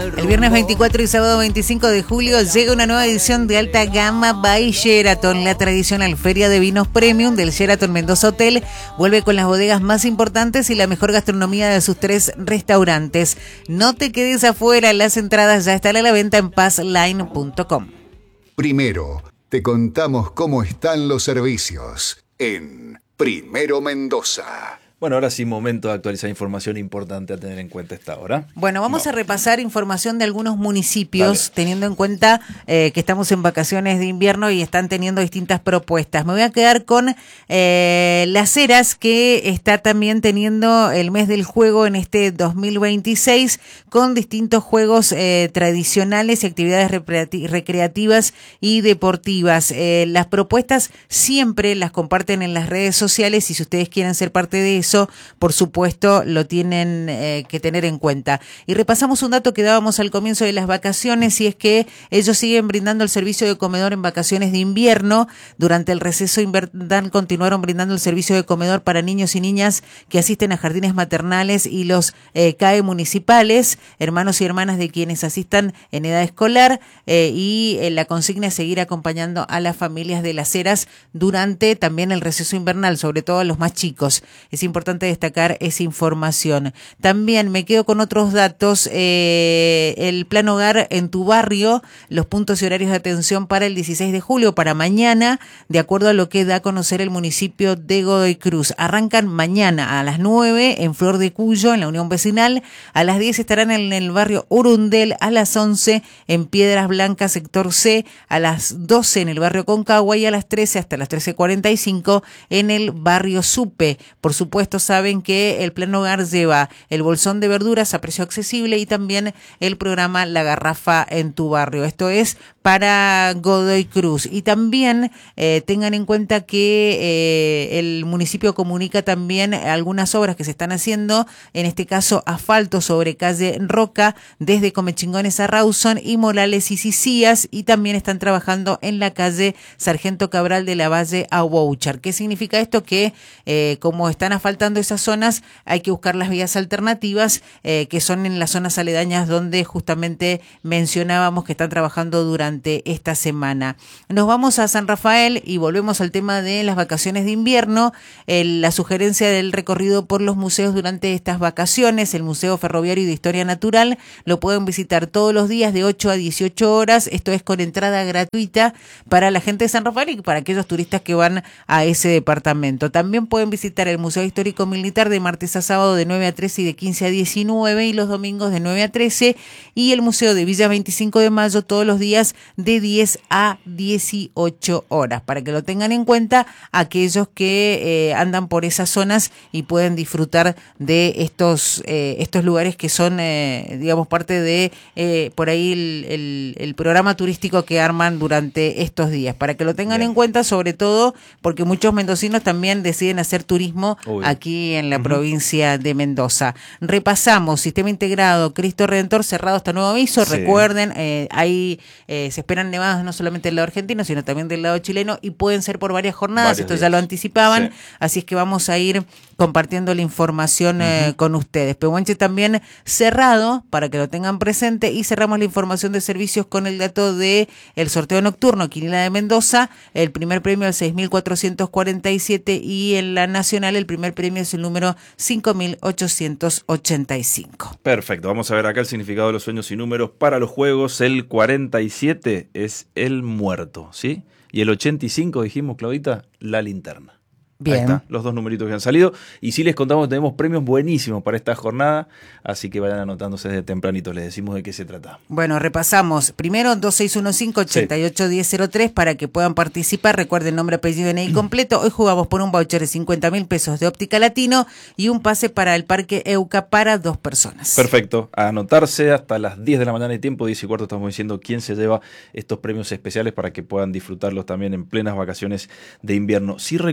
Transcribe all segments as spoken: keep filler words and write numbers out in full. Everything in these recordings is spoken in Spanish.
El viernes veinticuatro y sábado veinticinco de julio llega una nueva edición de alta gama by Sheraton. La tradicional feria de vinos premium del Sheraton Mendoza Hotel vuelve con las bodegas más importantes y la mejor gastronomía de sus tres restaurantes. No te quedes afuera, las entradas ya están a la venta en pazline punto com. Primero, te contamos cómo están los servicios en Primero Mendoza. Bueno, ahora sí, momento de actualizar información importante a tener en cuenta esta hora. Bueno, vamos no. a repasar información de algunos municipios, Dale. teniendo en cuenta eh, que estamos en vacaciones de invierno y están teniendo distintas propuestas. Me voy a quedar con eh, Las Heras, que está también teniendo el mes del juego en este dos mil veintiséis, con distintos juegos eh, tradicionales y actividades recreativas y deportivas. Eh, las propuestas siempre las comparten en las redes sociales y si ustedes quieren ser parte de eso, por supuesto, lo tienen eh, que tener en cuenta. Y repasamos un dato que dábamos al comienzo de las vacaciones, y es que ellos siguen brindando el servicio de comedor en vacaciones de invierno. Durante el receso invernal continuaron brindando el servicio de comedor para niños y niñas que asisten a jardines maternales y los eh, C A E municipales, hermanos y hermanas de quienes asistan en edad escolar, eh, y eh, la consigna es seguir acompañando a las familias de Las Heras durante también el receso invernal, sobre todo a los más chicos. Es importante destacar esa información. También me quedo con otros datos. Eh, el Plan Hogar en tu barrio, los puntos y horarios de atención para el dieciséis de julio, para mañana, de acuerdo a lo que da a conocer el municipio de Godoy Cruz. Arrancan mañana a las nueve en Flor de Cuyo, en la Unión Vecinal. A las diez estarán en el barrio Urundel, a las once en Piedras Blancas, sector C, a las doce en el barrio Concagua y a las trece hasta las trece cuarenta y cinco en el barrio Supe. Por supuesto, saben que el Plan Hogar lleva el bolsón de verduras a precio accesible y también el programa La Garrafa en tu barrio. Esto es para Godoy Cruz. Y también eh, tengan en cuenta que eh, el municipio comunica también algunas obras que se están haciendo, en este caso asfalto sobre calle Roca, desde Comechingones a Rawson y Morales y Sicías, y también están trabajando en la calle Sargento Cabral de la Valle a Bouchar. ¿Qué significa esto? Que eh, como están asfaltando esas zonas, hay que buscar las vías alternativas, eh, que son en las zonas aledañas donde justamente mencionábamos que están trabajando durante esta semana. Nos vamos a San Rafael y volvemos al tema de las vacaciones de invierno. El, la sugerencia del recorrido por los museos durante estas vacaciones. El Museo Ferroviario de Historia Natural lo pueden visitar todos los días de ocho a dieciocho horas. Esto es con entrada gratuita para la gente de San Rafael y para aquellos turistas que van a ese departamento. También pueden visitar el Museo Histórico Militar de martes a sábado de nueve a trece y de quince a diecinueve, y los domingos de nueve a trece, y el Museo de Villa veinticinco de Mayo todos los días de diez a dieciocho horas, para que lo tengan en cuenta aquellos que eh, andan por esas zonas y pueden disfrutar de estos eh, estos lugares que son eh, digamos parte de eh, por ahí el, el, el programa turístico que arman durante estos días, para que lo tengan Bien. en cuenta, sobre todo porque muchos mendocinos también deciden hacer turismo Uy. aquí en la uh-huh. provincia de Mendoza. Repasamos, Sistema Integrado Cristo Redentor cerrado hasta nuevo aviso. Sí. Recuerden, eh, ahí eh, se esperan nevadas no solamente del lado argentino, sino también del lado chileno, y pueden ser por varias jornadas. Varios Esto días. Ya lo anticipaban, sí. Así es que vamos a ir compartiendo la información uh-huh. eh, con ustedes. Pehuenche también cerrado, para que lo tengan presente, y cerramos la información de servicios con el dato de el sorteo nocturno Quiniela de Mendoza. El primer premio el seis mil cuatrocientos cuarenta y siete, y en la nacional el primer premio es el número cinco mil ochocientos ochenta y cinco. Perfecto, vamos a ver acá el significado de los sueños y números para los juegos. El cuarenta y siete es el muerto, ¿sí? Y el ochenta y cinco, dijimos, Claudita, la linterna. Bien. Ahí está, los dos numeritos que han salido. Y sí les contamos que tenemos premios buenísimos para esta jornada, así que vayan anotándose desde tempranito, les decimos de qué se trata. Bueno, repasamos. Primero, dos seis uno cinco, ocho ocho uno cero cero tres para que puedan participar. Recuerden nombre, apellido, D N I completo. Hoy jugamos por un voucher de cincuenta mil pesos de Óptica Latino y un pase para el Parque Euca para dos personas. Perfecto. A anotarse hasta las diez de la mañana de tiempo, diez y cuarto estamos diciendo quién se lleva estos premios especiales para que puedan disfrutarlos también en plenas vacaciones de invierno. Sí recordar, claro,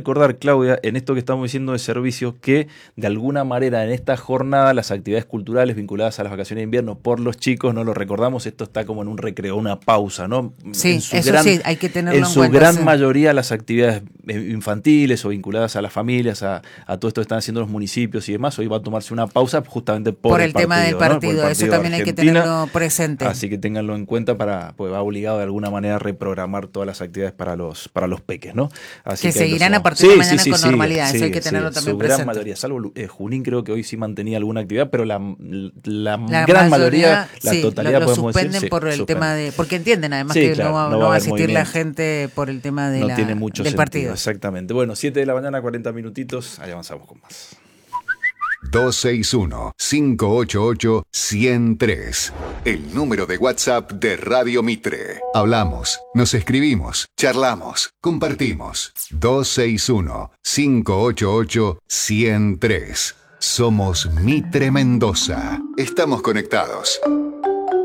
Claudia, en esto que estamos diciendo de servicios, que de alguna manera en esta jornada las actividades culturales vinculadas a las vacaciones de invierno por los chicos, no lo recordamos, esto está como en un recreo, una pausa, ¿no? Sí, en su eso gran, sí, hay que tenerlo en, en su cuenta, gran sí. mayoría las actividades infantiles o vinculadas a las familias, a, a todo esto que están haciendo los municipios y demás, hoy va a tomarse una pausa justamente por, por el, el partido, tema del partido, ¿no? Por el partido eso también hay que tenerlo presente. Así que ténganlo en cuenta para, pues va obligado de alguna manera a reprogramar todas las actividades para los, para los peques, ¿no? Así que, que seguirán a partir sí, de mañana sí, con sí, normalidad, sí, eso hay que sí, tenerlo sí, también su presente. Gran mayoría, salvo eh, Junín creo que hoy sí mantenía alguna actividad, pero la, la, la mayoría, gran mayoría, la sí, totalidad lo, lo podemos suspenden decir, por sí, el suspenden. tema de, porque entienden además sí, que claro, no va, no no va va a a asistir movimiento. la gente por el tema de no la, tiene mucho del sentido, partido. Exactamente. Bueno, siete de la mañana, cuarenta minutitos, ahí avanzamos con más. dos seis uno, cinco ocho ocho, uno cero tres. El número de WhatsApp de Radio Mitre. Hablamos, nos escribimos, charlamos, compartimos. dos seis uno, cinco ocho ocho, uno cero tres. Somos Mitre Mendoza. Estamos conectados.